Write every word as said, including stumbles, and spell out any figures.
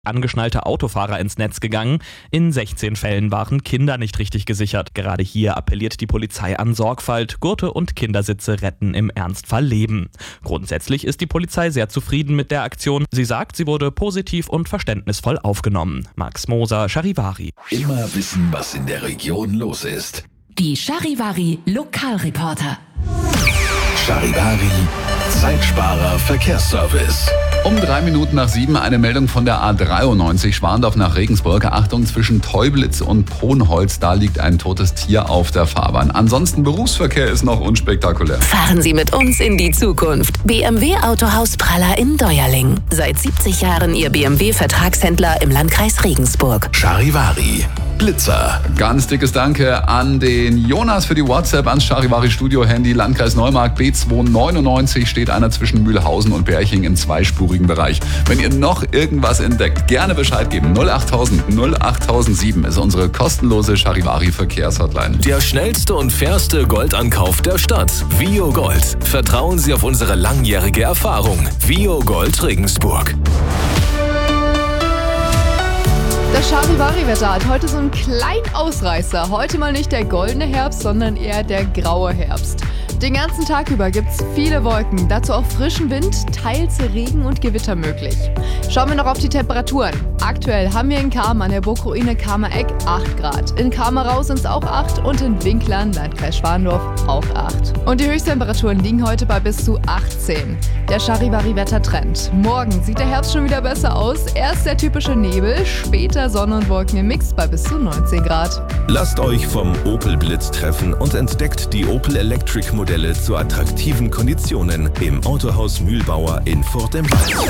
angeschnallte Autofahrer ins Netz gegangen. In sechzehn Fällen waren Kinder nicht richtig gesichert. Gerade hier appelliert die Polizei an Sorgfalt. Gurte und Kindersitze retten im Ernstfall Leben. Grundsätzlich ist die Polizei sehr zufrieden mit der Aktion. Sie sagt, sie wurde positiv und verständnisvoll aufgenommen. Max Moser, Charivari. Immer wissen, was in der Region los ist. Die Charivari Lokalreporter. Charivari Zeitsparer Verkehrsservice. Um drei Minuten nach sieben eine Meldung von der A dreiundneunzig Schwandorf nach Regensburg. Achtung, zwischen Teublitz und Ponholz, da liegt ein totes Tier auf der Fahrbahn. Ansonsten Berufsverkehr ist noch unspektakulär. Fahren Sie mit uns in die Zukunft. B M W Autohaus Praller in Deuerling. Seit siebzig Jahren Ihr B M W-Vertragshändler im Landkreis Regensburg. Charivari Blitzer. Ganz dickes Danke an den Jonas für die WhatsApp ans Charivari-Studio-Handy. Landkreis Neumarkt B zweihundertneunundneunzig steht einer zwischen Mühlhausen und Berching im zweispurigen Bereich. Wenn ihr noch irgendwas entdeckt, gerne Bescheid geben. null achttausend null achttausendsieben ist unsere kostenlose Charivari-Verkehrshotline. Der schnellste und fairste Goldankauf der Stadt. Vio Gold. Vertrauen Sie auf unsere langjährige Erfahrung. Vio Gold Regensburg. Das Charivari-Wetter hat heute so einen kleinen Ausreißer. Heute mal nicht der goldene Herbst, sondern eher der graue Herbst. Den ganzen Tag über gibt's viele Wolken, dazu auch frischen Wind, teils Regen und Gewitter möglich. Schauen wir noch auf die Temperaturen. Aktuell haben wir in Cham an der Burgruine Kamereck acht Grad. In Kamerau sind es auch acht und in Winklern, Landkreis Schwandorf, auch acht. Und die Höchsttemperaturen liegen heute bei bis zu achtzehn. Der Charivari-Wettertrend. Morgen sieht der Herbst schon wieder besser aus. Erst der typische Nebel, später Sonne und Wolken im Mix bei bis zu neunzehn Grad. Lasst euch vom Opel Blitz treffen und entdeckt die Opel Electric Modelle zu attraktiven Konditionen im Autohaus Mühlbauer in Furt im Wald.